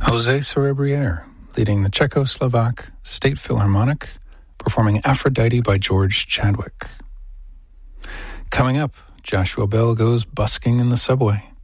Jose Cerebriere, leading the Czechoslovak State Philharmonic, performing Aphrodite by George Chadwick. Coming up, Joshua Bell goes busking in the subway.